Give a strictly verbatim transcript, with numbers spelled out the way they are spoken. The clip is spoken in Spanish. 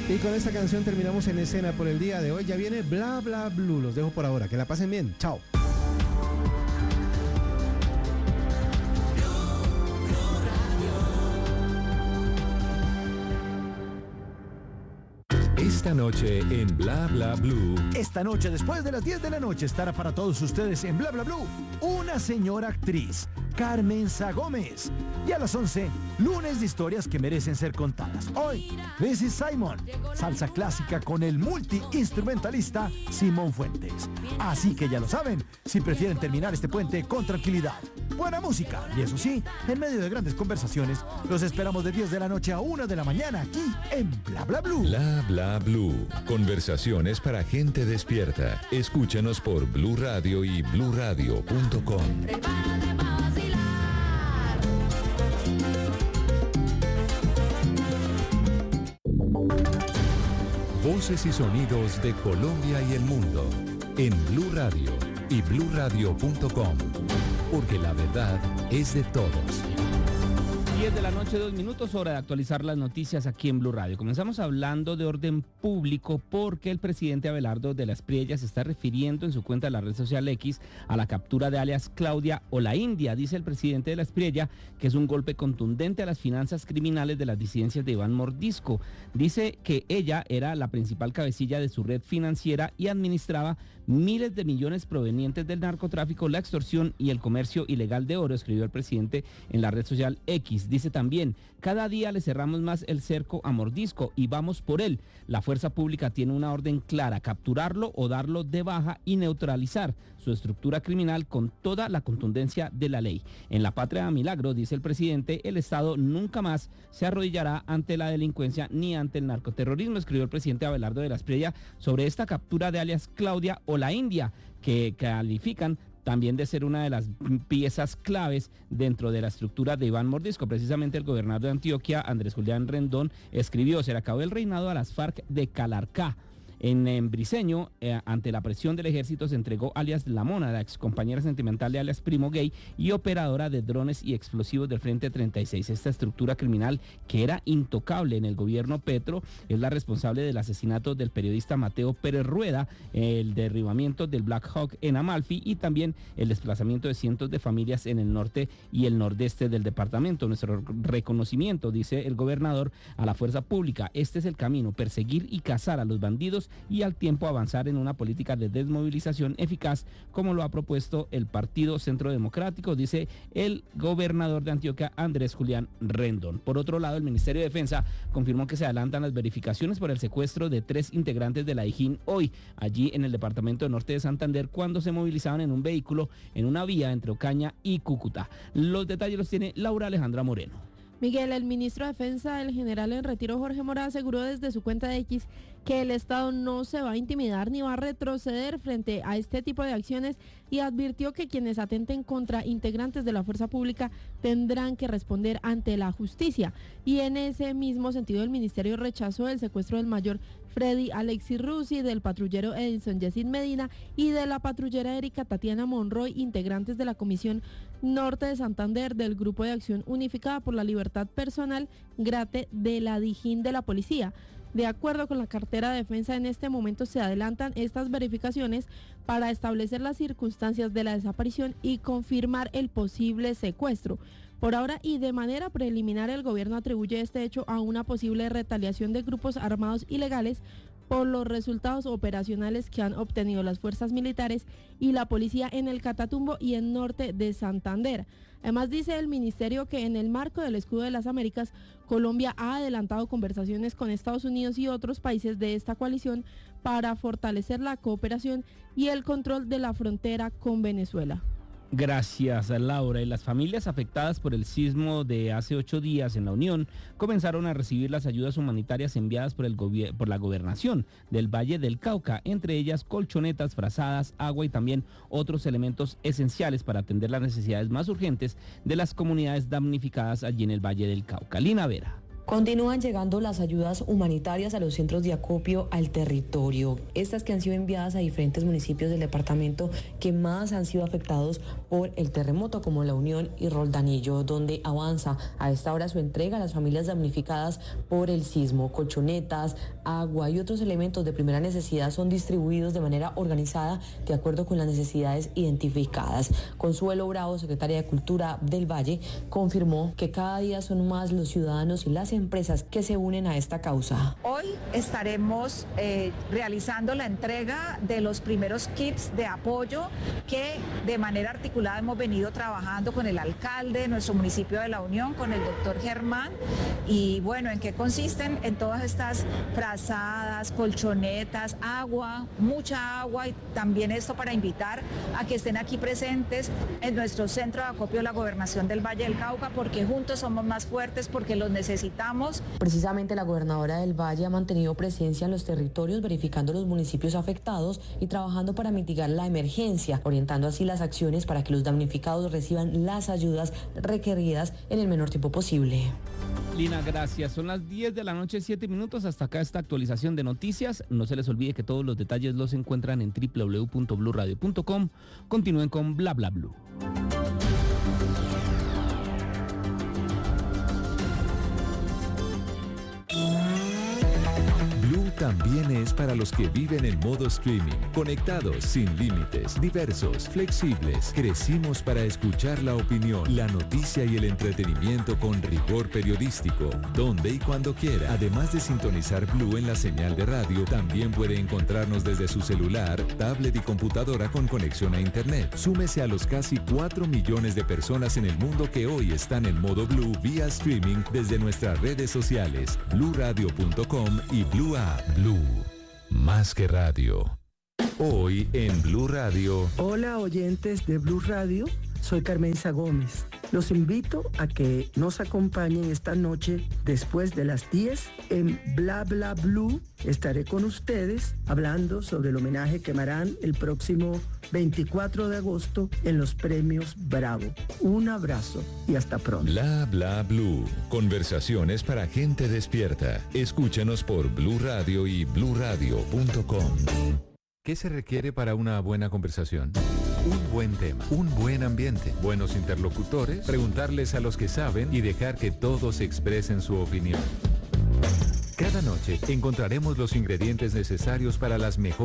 Y con esta canción terminamos En Escena por el día de hoy. Ya viene Bla Bla Blue. Los dejo por ahora. Que la pasen bien. Chao. Esta noche en Bla Bla Blue. Esta noche, después de las diez de la noche, estará para todos ustedes en Bla Bla Blue una señora actriz, Carmenza Gómez. Y a las once, lunes de historias que merecen ser contadas. Hoy, This is Simon, salsa clásica con el multiinstrumentalista Simón Fuentes. Así que ya lo saben, si prefieren terminar este puente con tranquilidad, buena música y eso sí, en medio de grandes conversaciones, los esperamos de diez de la noche a una de la mañana aquí en Bla Bla Blue. Bla Bla Blue. Conversaciones para gente despierta. Escúchanos por Blue Radio y blue radio punto com. Voces y sonidos de Colombia y el mundo en Blue Radio y blue radio punto com, porque la verdad es de todos. diez de la noche, dos minutos, hora de actualizar las noticias aquí en Blue Radio. Comenzamos hablando de orden público porque el presidente Abelardo de la Espriella se está refiriendo en su cuenta de la red social X a la captura de alias Claudia o la India. Dice el presidente de la Espriella que es un golpe contundente a las finanzas criminales de las disidencias de Iván Mordisco. Dice que ella era la principal cabecilla de su red financiera y administraba miles de millones provenientes del narcotráfico, la extorsión y el comercio ilegal de oro, escribió el presidente en la red social X. Dice también, cada día le cerramos más el cerco a Mordisco y vamos por él. La fuerza pública tiene una orden clara, capturarlo o darlo de baja y neutralizar su estructura criminal con toda la contundencia de la ley. En la patria milagro, dice el presidente, el Estado nunca más se arrodillará ante la delincuencia ni ante el narcoterrorismo, escribió el presidente Abelardo de la Espriella sobre esta captura de alias Claudia o la India, que califican también de ser una de las piezas claves dentro de la estructura de Iván Mordisco. Precisamente el gobernador de Antioquia, Andrés Julián Rendón, escribió: se le acabó el reinado a las FARC de Calarcá. En, en Briceño, eh, ante la presión del ejército, se entregó alias La Mona, la ex compañera sentimental de alias Primo Gay y operadora de drones y explosivos del Frente treinta y seis. Esta estructura criminal, que era intocable en el gobierno Petro, es la responsable del asesinato del periodista Mateo Pérez Rueda, el derribamiento del Black Hawk en Amalfi y también el desplazamiento de cientos de familias en el norte y el nordeste del departamento. Nuestro reconocimiento, dice el gobernador, a la fuerza pública. Este es el camino: perseguir y cazar a los bandidos y al tiempo avanzar en una política de desmovilización eficaz, como lo ha propuesto el Partido Centro Democrático, dice el gobernador de Antioquia, Andrés Julián Rendón. Por otro lado, el Ministerio de Defensa confirmó que se adelantan las verificaciones por el secuestro de tres integrantes de la Dijín hoy, allí en el departamento de Norte de Santander, cuando se movilizaban en un vehículo en una vía entre Ocaña y Cúcuta. Los detalles los tiene Laura Alejandra Moreno. Miguel, el ministro de Defensa, el general en retiro Jorge Mora, aseguró desde su cuenta de X que el Estado no se va a intimidar ni va a retroceder frente a este tipo de acciones y advirtió que quienes atenten contra integrantes de la fuerza pública tendrán que responder ante la justicia. Y en ese mismo sentido, el ministerio rechazó el secuestro del mayor Freddy Alexis Rusi, del patrullero Edison Yesid Medina y de la patrullera Erika Tatiana Monroy, integrantes de la Comisión Norte de Santander del Grupo de Acción Unificada por la Libertad Personal, GRATE, de la Dijín de la Policía. De acuerdo con la cartera de defensa, en este momento se adelantan estas verificaciones para establecer las circunstancias de la desaparición y confirmar el posible secuestro. Por ahora y de manera preliminar, el gobierno atribuye este hecho a una posible retaliación de grupos armados ilegales por los resultados operacionales que han obtenido las fuerzas militares y la policía en el Catatumbo y en norte de Santander. Además, dice el ministerio que en el marco del Escudo de las Américas, Colombia ha adelantado conversaciones con Estados Unidos y otros países de esta coalición para fortalecer la cooperación y el control de la frontera con Venezuela. Gracias, Laura. Y las familias afectadas por el sismo de hace ocho días en la Unión comenzaron a recibir las ayudas humanitarias enviadas por, el gobier- por la gobernación del Valle del Cauca, entre ellas colchonetas, frazadas, agua y también otros elementos esenciales para atender las necesidades más urgentes de las comunidades damnificadas allí en el Valle del Cauca. Lina Vera. Continúan llegando las ayudas humanitarias a los centros de acopio al territorio. Estas que han sido enviadas a diferentes municipios del departamento que más han sido afectados por el terremoto, como La Unión y Roldanillo, donde avanza a esta hora su entrega a las familias damnificadas por el sismo. Colchonetas, agua y otros elementos de primera necesidad son distribuidos de manera organizada de acuerdo con las necesidades identificadas. Consuelo Bravo, secretaria de Cultura del Valle, confirmó que cada día son más los ciudadanos y las empresas que se unen a esta causa. Hoy estaremos eh, realizando la entrega de los primeros kits de apoyo que de manera articulada hemos venido trabajando con el alcalde de nuestro municipio de La Unión, con el doctor Germán. Y bueno, ¿en qué consisten? En todas estas frazadas, colchonetas, agua, mucha agua, y también esto para invitar a que estén aquí presentes en nuestro centro de acopio de la Gobernación del Valle del Cauca, porque juntos somos más fuertes, porque los necesitamos. Precisamente la gobernadora del Valle ha mantenido presencia en los territorios, verificando los municipios afectados y trabajando para mitigar la emergencia, orientando así las acciones para que los damnificados reciban las ayudas requeridas en el menor tiempo posible. Lina, gracias. Son las diez de la noche, siete minutos. Hasta acá esta actualización de noticias. No se les olvide que todos los detalles los encuentran en doble u doble u doble u punto blue radio punto com. Continúen con Bla Bla Blue. También es para los que viven en modo streaming, conectados, sin límites, diversos, flexibles. Crecimos para escuchar la opinión, la noticia y el entretenimiento con rigor periodístico, donde y cuando quiera. Además de sintonizar Blue en la señal de radio, también puede encontrarnos desde su celular, tablet y computadora con conexión a internet. Súmese a los casi cuatro millones de personas en el mundo que hoy están en modo Blue vía streaming desde nuestras redes sociales, blue radio punto com y Blue App. Blue, más que radio. Hoy en Blue Radio. Hola oyentes de Blue Radio, soy Carmenza Gómez. Los invito a que nos acompañen esta noche después de las diez en Bla Bla Blue. Estaré con ustedes hablando sobre el homenaje que me harán el próximo veinticuatro de agosto en los premios Bravo. Un abrazo y hasta pronto. Bla Bla Blue. Conversaciones para gente despierta. Escúchanos por Blue Radio y blue radio punto com. ¿Qué se requiere para una buena conversación? Un buen tema, un buen ambiente, buenos interlocutores, preguntarles a los que saben y dejar que todos expresen su opinión. Cada noche encontraremos los ingredientes necesarios para las mejores